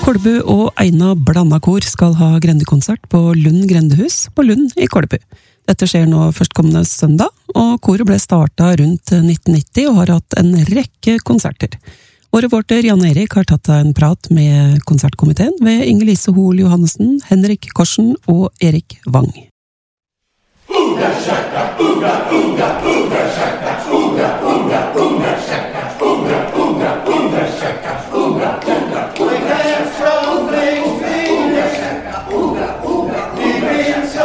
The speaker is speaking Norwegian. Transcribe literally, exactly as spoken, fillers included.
Kolbu og Eina Blandakor skal ha grendekonsert på Lund Grendehus på Lund i Kolbu. Dette skjer nå førstkommende søndag, og koret ble startet rundt nitten nitti og har hatt en rekke konserter. Vår reporter Jan Erik har tatt en prat med konsertkomiteen ved Inge-Lise Hoel Johannessen, Henrik Korsen og Erik Wang. Unga shaka, unga, unga, unga shaka, unga, unga, unga shaka, unga, unga, unga shaka, unga, unga, unga shaka, unga, unga, unga shaka, unga, unga, unga shaka.